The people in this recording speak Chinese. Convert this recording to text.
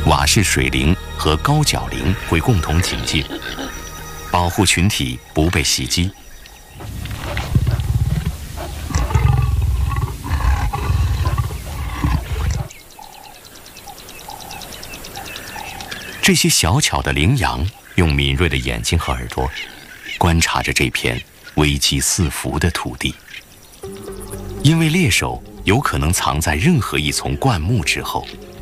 瓦氏水灵和高角灵会共同警戒，保护群体不被袭击。这些小巧的羚羊用敏锐的眼睛和耳朵观察着这片危机四伏的土地，因为猎手有可能藏在任何一丛灌木之后。